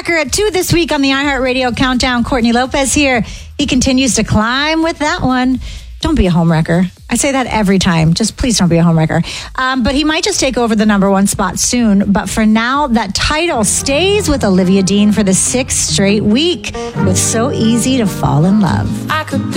Homewrecker at 2 this week on the iHeartRadio Countdown. Courtney Lopez here. He continues to climb with that one. Don't be a homewrecker. I say that every time. Just please don't be a homewrecker. But he might just take over the number 1 spot soon. But for now, that title stays with Olivia Dean for the 6th straight week with So Easy to Fall in Love. I could